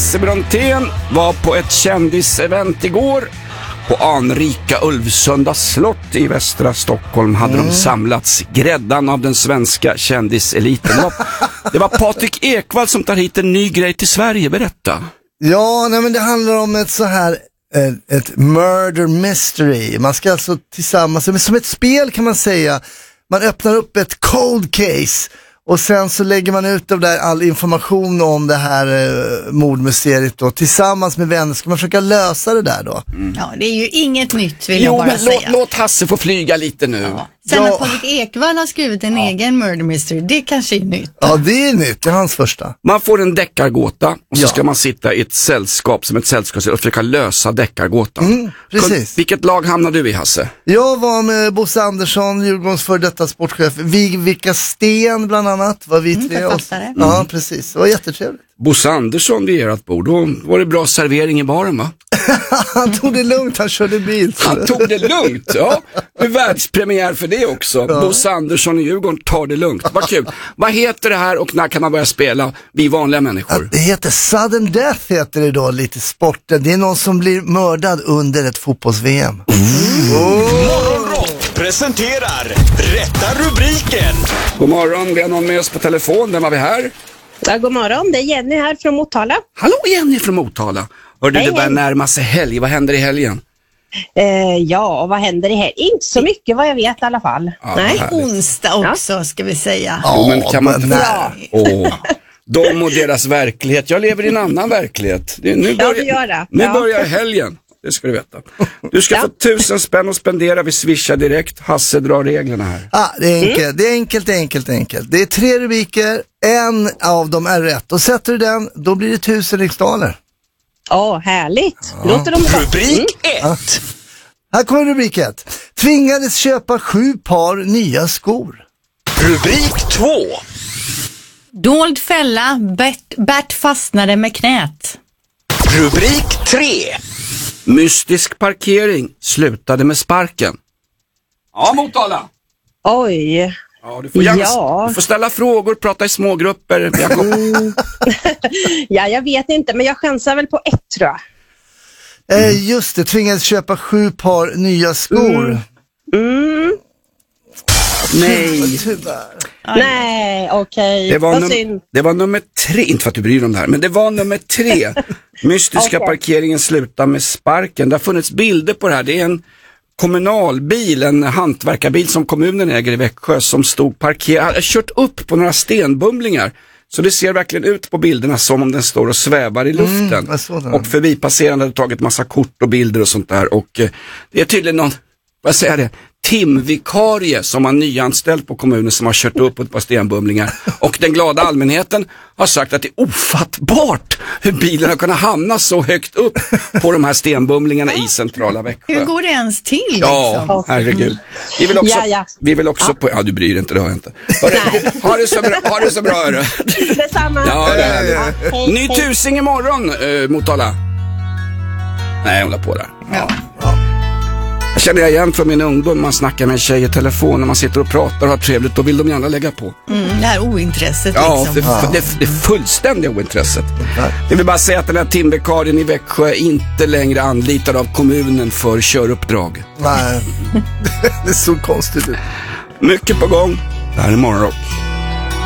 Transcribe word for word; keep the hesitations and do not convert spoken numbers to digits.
Hasse Brontén var på ett kändisevent igår. På anrika Ulvsunda slott i västra Stockholm hade mm. de samlats, gräddan av den svenska kändiseliten. Det var, det var Patrik Ekwall som tar hit en ny grej till Sverige, berätta. Ja, nej, men det handlar om ett så här ett, ett murder mystery. Man ska alltså tillsammans, som ett spel kan man säga, man öppnar upp ett cold case och sen så lägger man ut av där all information om det här eh, mordmysteriet då. Tillsammans med vänner ska man försöka lösa det där då. Mm. Ja, det är ju inget nytt vill jo, jag bara men säga. Låt, låt Hasse få flyga lite nu. Ja. Sen ja. att Patrik Ekwall har skrivit en ja. egen murder mystery, det kanske är nytt. Ja, det är nytt. Det är hans första. Man får en deckargåta och så ja. ska man sitta i ett sällskap som ett sällskap och försöka lösa deckargåtan. Mm, precis. Vilket lag hamnade du i, Hasse? Jag var med Bosse Andersson, Djurgårdens för detta sportchef. Vika Sten bland annat var vi tre. Mm, och, ja, mm. precis. Det var jättetrevligt. Bosse Andersson vid ert bord, då var det bra servering i baren, va? Han tog det lugnt, han körde bil. Han tog det lugnt, ja. Det är världspremiär för det också. Ja. Bosse Andersson i Djurgården tar det lugnt. Vad kul. Vad heter det här och när kan man börja spela, vi vanliga människor? Ja, det heter Sudden Death, heter det då, lite sporten. Det är någon som blir mördad under ett fotbolls-V M. Mm. Oh. Morgonrock presenterar rätta rubriken. God morgon, vi har någon med oss på telefon. Vem har vi här? Ja, god morgon, det är Jenny här från Motala. Hallå Jenny från Motala. Hörde du, det börjar närma sig helg. Vad händer i helgen? Eh, ja, vad händer i helgen? Inte så mycket vad jag vet i alla fall. Ja, nej, onsdag också ja. ska vi säga. Ja, men kan man inte... Ja. Åh, de och deras verklighet. Jag lever i en annan verklighet. Det, nu börjar, ja, du gör det. Nu ja. börjar helgen. Det ska du veta. Du ska ja. få tusen spänn och spendera. Vi swishar direkt. Hasse drar reglerna här. Ah, det är enkelt, mm. det är enkelt, enkelt, enkelt. Det är tre rubriker. En av dem är rätt. Och sätter du den, då blir det tusen riksdaler. Åh, oh, härligt. Ja. Låter de bra. Rubrik ett. Ja. Här kommer rubrik ett. Tvingades köpa sju par nya skor. Rubrik två. Dold fälla, Bert, Bert fastnade med knät. Rubrik tre. Mystisk parkering slutade med sparken. Ja, Motala. Oj. Ja, du får gärna, ja. du får ställa frågor, prata i smågrupper. Mm. Ja, jag vet inte, men jag chansar väl på ett, tror jag. Mm. Eh, just det, tvingades köpa sju par nya skor. Mm. Mm. Nej. Nej, okej. Okay. Det, var num- det var nummer tre, inte för att du bryr dig om det här, men det var nummer tre. Mystiska okay. parkeringen slutar med sparken. Det har funnits bilder på det här. Det är en kommunalbil, en hantverkarbil som kommunen äger i Växjö som stod parkerad, kört upp på några stenbumlingar. Så det ser verkligen ut på bilderna som om den står och svävar i luften. Mm, och förbipasserande hade tagit massa kort och bilder och sånt där. Och eh, det är tydligen någon, vad säger det? timvikarie som har nyanställd på kommunen som har kört upp ett par stenbumlingar. Och den glada allmänheten har sagt att det är ofattbart hur bilen har kunnat hamna så högt upp på de här stenbumlingarna i centrala Växjö. Hur går det ens till? Liksom? Ja, herregud. Vi vill också, ja, ja. Vi vill också ja. på... Ja, du bryr dig inte, det har jag inte. Ha det så bra, ha det så bra, hörru. Detsamma. Ja, det är det. Ja, ny tusing imorgon, äh, Motala. Nej, hon är på där. Ja. Ja. Jag känner jag igen från min ungdom. Man snackar med en tjej i telefon när man sitter och pratar och har trevligt. Då vill de gärna lägga på. Mm, det här ointresset ja, liksom. det, ja, det, det fullständiga ointresset. Jag vill bara säga att den här timvikarien i Växjö är inte längre anlitad av kommunen för köruppdrag. Nej, det är så konstigt ut. Mycket på gång. Det här är Morgonrock.